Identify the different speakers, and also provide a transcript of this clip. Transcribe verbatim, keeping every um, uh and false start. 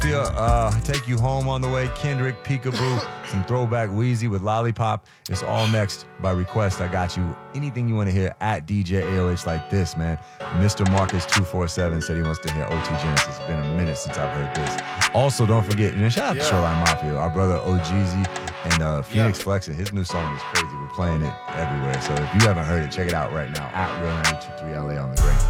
Speaker 1: Uh, take you home on the way. Kendrick, Peekaboo, some throwback Wheezy with Lollipop. It's all next by request. I got you. Anything you want to hear at D J A O H like this, man. Mister Marcus two four seven said he wants to hear O T Genesis. It's been a minute since I've heard this. Also, don't forget, and shout out
Speaker 2: Yeah.
Speaker 1: to Shoreline Mafia, our brother O Jeezy and uh, Phoenix
Speaker 2: Yeah.
Speaker 1: Flexing. His new song is crazy. We're playing it everywhere. So if you haven't heard it, check it out right now at Real nine two three L A on the Gram.